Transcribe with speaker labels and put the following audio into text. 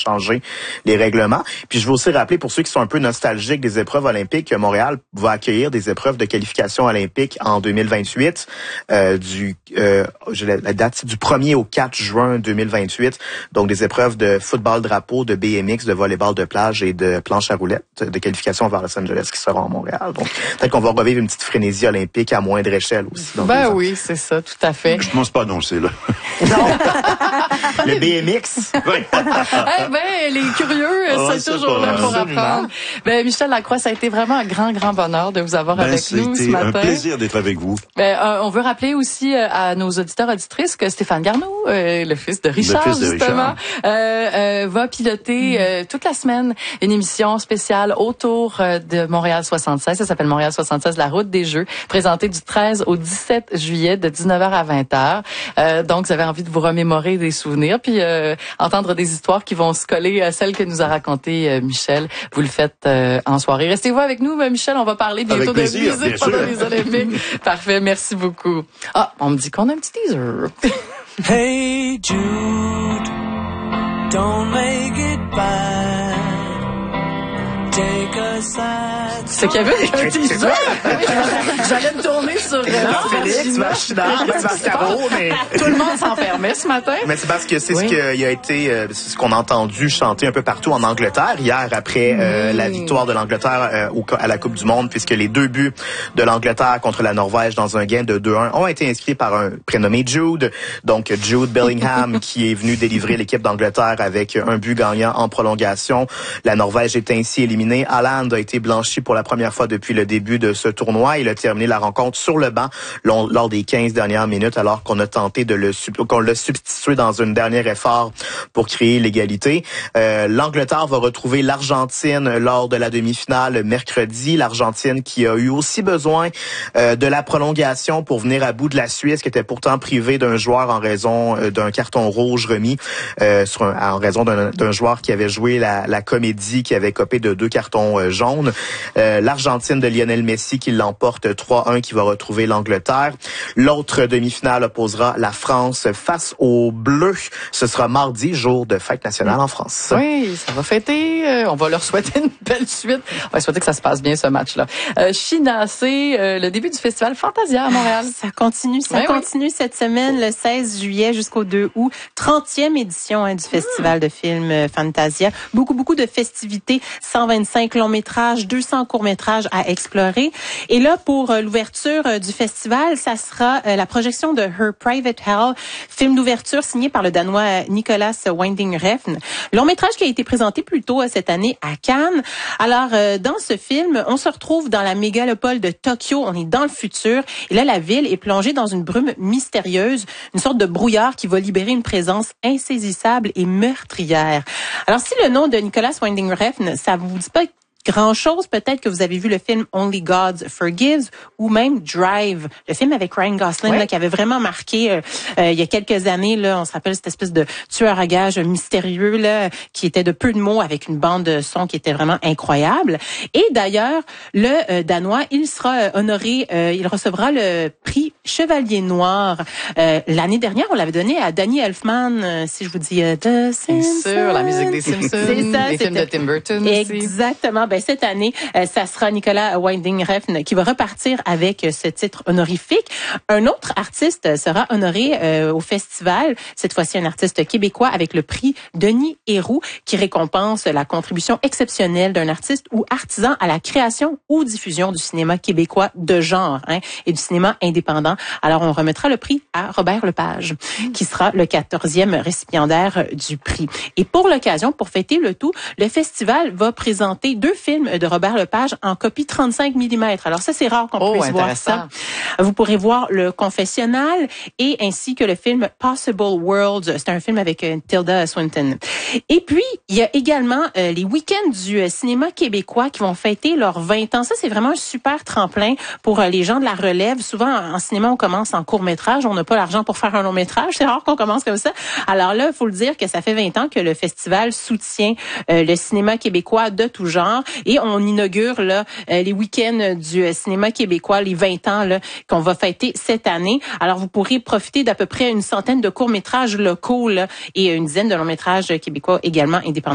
Speaker 1: changer les règlements. Puis je veux aussi rappeler pour ceux qui sont un peu nostalgiques des épreuves olympiques que Montréal va accueillir des épreuves de qualification olympique en 2028 la date du 1er au 4 juin 2028. Donc des épreuves de football drapeau, de BMX, de volleyball de plage et de planche à roulettes de qualification vers Los Angeles qui seront à Montréal. Donc peut-être qu'on va revivre une petite frénésie olympique à moindre échelle aussi.
Speaker 2: Ben oui, c'est ça, tout à fait.
Speaker 3: Je pense pas annoncer là.
Speaker 1: Non. Le BMX.
Speaker 3: Oui.
Speaker 2: Eh ben, les curieux, c'est toujours là pour apprendre. Ben, Michel Lacroix, ça a été vraiment un grand bonheur de vous avoir avec nous ce matin.
Speaker 3: C'est un plaisir d'être avec vous.
Speaker 2: Ben, on veut rappeler aussi à nos auditeurs auditrices que Stéphane Garneau, le fils de Richard, justement, va piloter toute la semaine une émission spéciale autour de Montréal 76. Ça s'appelle Montréal 76, la route des Jeux, présentée du 13 au 17 juillet de 19h à 20h. Donc, vous avez envie de vous remémorer des souvenirs, puis entendre des histoires qui vont se coller à celles que nous a racontées Michel. Vous le faites en soirée. Restez-vous avec nous, Michel. On va parler bientôt de musique pendant les Olympiques. Parfait, merci beaucoup. Ah, on me dit qu'on a un petit teaser.
Speaker 4: Hey Jude, don't make it bad. Take a side.
Speaker 2: C'est qu'il y avait un teaser. J'allais me tourner sur
Speaker 1: Félix, Mascaro, mais
Speaker 2: tout le monde s'enfermait ce matin.
Speaker 1: Mais c'est parce que c'est ce qui a été, c'est ce qu'on a entendu chanter un peu partout en Angleterre hier après la victoire de l'Angleterre à la Coupe du Monde, puisque les 2 buts de l'Angleterre contre la Norvège dans un gain de 2-1 ont été inscrits par un prénommé Jude. Donc Jude Bellingham qui est venu délivrer l'équipe d'Angleterre avec un but gagnant en prolongation. La Norvège est ainsi éliminée. Haaland a été blanchi pour la première fois depuis le début de ce tournoi. Il a terminé la rencontre sur le banc lors des 15 dernières minutes, alors qu'on a tenté qu'on l'a substitué dans un dernier effort pour créer l'égalité. L'Angleterre va retrouver l'Argentine lors de la demi-finale mercredi. L'Argentine qui a eu aussi besoin de la prolongation pour venir à bout de la Suisse, qui était pourtant privée d'un joueur en raison d'un carton rouge remis en raison d'un joueur qui avait joué la comédie, qui avait copé de 2 cartons jaunes. L'Argentine de Lionel Messi qui l'emporte 3-1, qui va retrouver l'Angleterre. L'autre demi-finale opposera la France face aux Bleus. Ce sera mardi, jour de fête nationale en France.
Speaker 2: Oui, ça va fêter. On va leur souhaiter une belle suite. On va souhaiter que ça se passe bien, ce match-là. China, c'est le début du festival Fantasia à Montréal.
Speaker 5: Ça continue cette semaine, le 16 juillet jusqu'au 2 août. 30e édition du festival de films Fantasia. Beaucoup de festivités. 125 longs métrages, 200 courts métrages à explorer. Et là, pour l'ouverture du festival, ça sera la projection de Her Private Hell, film d'ouverture signé par le Danois Nicolas Winding Refn. Long métrage qui a été présenté plus tôt cette année à Cannes. Alors, dans ce film, on se retrouve dans la mégalopole de Tokyo. On est dans le futur. Et là, la ville est plongée dans une brume mystérieuse, une sorte de brouillard qui va libérer une présence insaisissable et meurtrière. Alors, si le nom de Nicolas Winding Refn, ça vous dit pas grand-chose, peut-être que vous avez vu le film Only God Forgives ou même Drive, le film avec Ryan Gosling là, qui avait vraiment marqué il y a quelques années. Là, on se rappelle cette espèce de tueur à gages mystérieux là, qui était de peu de mots avec une bande de son qui était vraiment incroyable. Et d'ailleurs, le Danois, il sera honoré, il recevra le prix Chevalier Noir. L'année dernière, on l'avait donné à Danny Elfman, si je vous dis The Simpsons.
Speaker 2: C'est sûr, la musique des Simpsons,
Speaker 5: c'est ça,
Speaker 2: les films de Tim Burton aussi.
Speaker 5: Exactement. Ben, cette année, ça sera Nicolas Winding Refn qui va repartir avec ce titre honorifique. Un autre artiste sera honoré au festival, cette fois-ci un artiste québécois avec le prix Denis Héroux qui récompense la contribution exceptionnelle d'un artiste ou artisan à la création ou diffusion du cinéma québécois de genre et du cinéma indépendant. Alors, on remettra le prix à Robert Lepage qui sera le 14e récipiendaire du prix. Et pour l'occasion, pour fêter le tout, le festival va présenter 2 films de Robert Lepage en copie 35 mm. Alors ça, c'est rare qu'on puisse voir ça. Vous pourrez voir Le Confessionnal et ainsi que le film Possible Worlds. C'est un film avec Tilda Swinton. Et puis, il y a également les week-ends du cinéma québécois qui vont fêter leurs 20 ans. Ça, c'est vraiment un super tremplin pour les gens de la relève. Souvent, en cinéma, on commence en court-métrage. On n'a pas l'argent pour faire un long-métrage. C'est rare qu'on commence comme ça. Alors là, il faut le dire que ça fait 20 ans que le festival soutient le cinéma québécois de tout genre. Et on inaugure là les week-ends du cinéma québécois, les 20 ans là qu'on va fêter cette année. Alors vous pourrez profiter d'à peu près une centaine de courts-métrages locaux là, et une dizaine de longs-métrages québécois également indépendants.